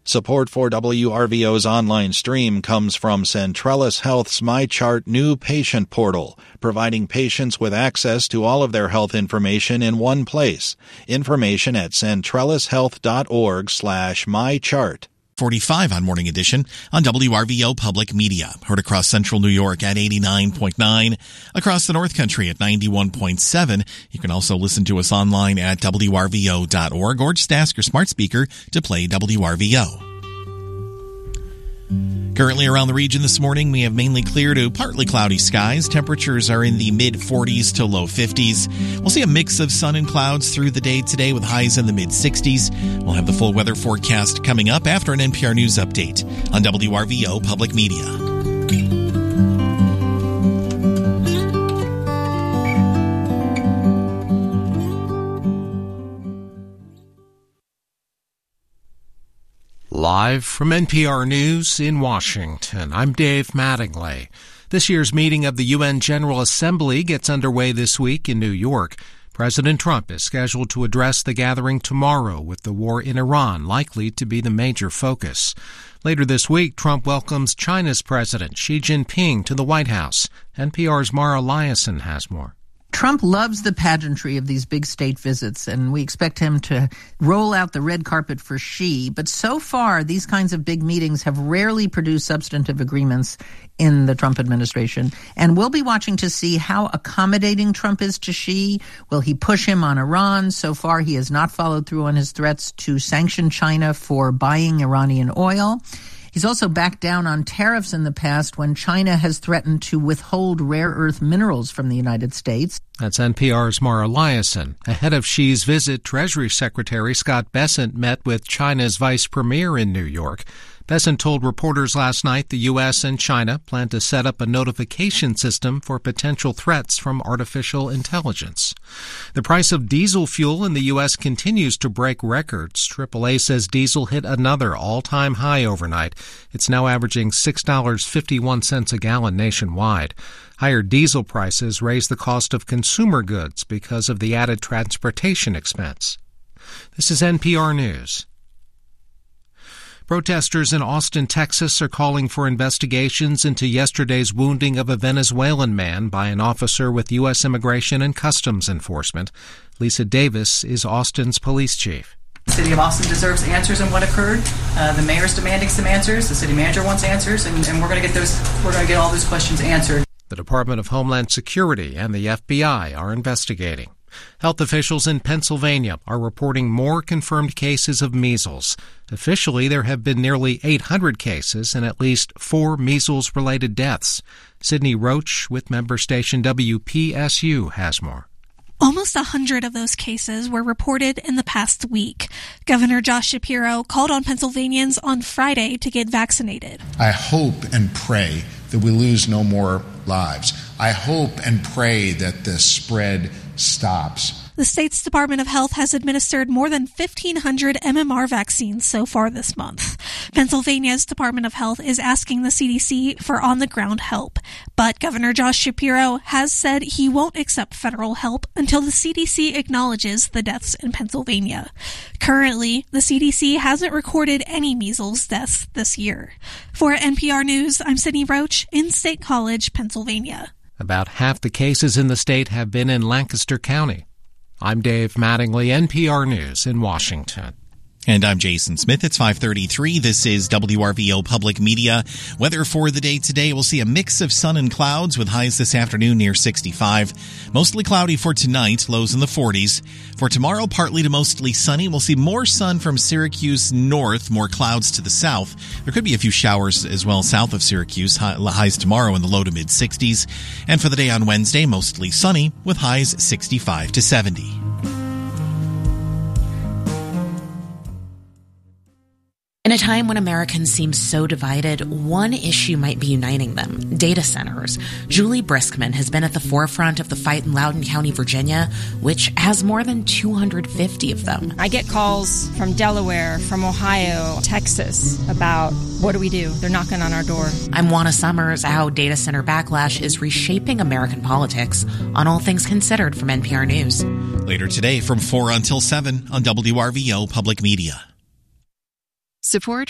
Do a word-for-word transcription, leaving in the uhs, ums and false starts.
Support for W R V O's online stream comes from Centrellis Health's MyChart new patient portal, providing patients with access to all of their health information in one place. Information at centrellishealth.org slash mychart. forty-five on Morning Edition on W R V O Public Media. Heard across central New York at eighty-nine point nine, across the North Country at ninety-one point seven. You can also listen to us online at W R V O dot org or just ask your smart speaker to play W R V O. Currently around the region this morning, we have mainly clear to partly cloudy skies. Temperatures are in the mid forties to low fifties. We'll see a mix of sun and clouds through the day today with highs in the mid sixties. We'll have the full weather forecast coming up after an N P R News update on W R V O Public Media. Live from N P R News in Washington, I'm Dave Mattingly. This year's meeting of the U N General Assembly gets underway this week in New York. President Trump is scheduled to address the gathering tomorrow, with the war in Iran likely to be the major focus. Later this week, Trump welcomes China's President Xi Jinping to the White House. N P R's Mara Liasson has more. Trump loves the pageantry of these big state visits, and we expect him to roll out the red carpet for Xi. But so far, these kinds of big meetings have rarely produced substantive agreements in the Trump administration. And we'll be watching to see how accommodating Trump is to Xi. Will he push him on Iran? So far, he has not followed through on his threats to sanction China for buying Iranian oil. He's also backed down on tariffs in the past when China has threatened to withhold rare earth minerals from the United States. That's N P R's Mara Liasson. Ahead of Xi's visit, Treasury Secretary Scott Bessent met with China's vice premier in New York. Bessent told reporters last night the U S and China plan to set up a notification system for potential threats from artificial intelligence. The price of diesel fuel in the U S continues to break records. triple A says diesel hit another all-time high overnight. It's now averaging six dollars and fifty-one cents a gallon nationwide. Higher diesel prices raise the cost of consumer goods because of the added transportation expense. This is N P R News. Protesters in Austin, Texas are calling for investigations into yesterday's wounding of a Venezuelan man by an officer with U S Immigration and Customs Enforcement. Lisa Davis is Austin's police chief. The city of Austin deserves answers on what occurred. Uh, the mayor's demanding some answers. The city manager wants answers, and, and we're going to get those. We're going to get all those questions answered. The Department of Homeland Security and the F B I are investigating. Health officials in Pennsylvania are reporting more confirmed cases of measles. Officially, there have been nearly eight hundred cases and at least four measles-related deaths. Sydney Roach with member station W P S U has more. Almost a hundred of those cases were reported in the past week. Governor Josh Shapiro called on Pennsylvanians on Friday to get vaccinated. I hope and pray that we lose no more lives. I hope and pray that the spread stops. The state's Department of Health has administered more than fifteen hundred M M R vaccines so far this month. Pennsylvania's Department of Health is asking the C D C for on-the-ground help, but Governor Josh Shapiro has said he won't accept federal help until the C D C acknowledges the deaths in Pennsylvania. Currently, the C D C hasn't recorded any measles deaths this year. For N P R News, I'm Sydney Roach in State College, Pennsylvania. About half the cases in the state have been in Lancaster County. I'm Dave Mattingly, N P R News in Washington. And I'm Jason Smith. It's five thirty-three. This is W R V O Public Media. Weather for the day today, we'll see a mix of sun and clouds with highs this afternoon near sixty-five. Mostly cloudy for tonight, lows in the forties. For tomorrow, partly to mostly sunny. We'll see more sun from Syracuse north, more clouds to the south. There could be a few showers as well south of Syracuse. Highs tomorrow in the low to mid sixties. And for the day on Wednesday, mostly sunny with highs sixty-five to seventy. In a time when Americans seem so divided, one issue might be uniting them: data centers. Julie Briskman has been at the forefront of the fight in Loudoun County, Virginia, which has more than two hundred fifty of them. I get calls from Delaware, from Ohio, Texas about what do we do? They're knocking on our door. I'm Juana Summers. How data center backlash is reshaping American politics on All Things Considered from N P R News. Later today from four until seven on W R V O Public Media. Support